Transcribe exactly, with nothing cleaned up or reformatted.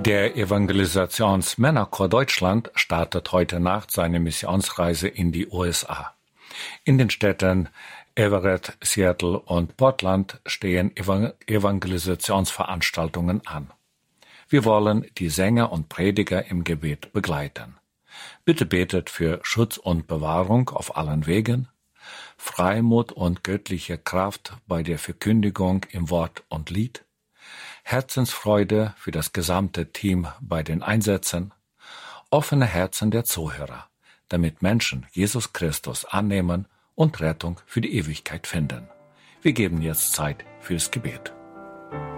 Der Evangelisationsmännerchor Deutschland startet heute Nacht seine Missionsreise in die U S A. In den Städten Everett, Seattle und Portland stehen Evangelisationsveranstaltungen an. Wir wollen die Sänger und Prediger im Gebet begleiten. Bitte betet für Schutz und Bewahrung auf allen Wegen, Freimut und göttliche Kraft bei der Verkündigung im Wort und Lied, Herzensfreude für das gesamte Team bei den Einsätzen, offene Herzen der Zuhörer, damit Menschen Jesus Christus annehmen und Rettung für die Ewigkeit finden. Wir geben jetzt Zeit fürs Gebet.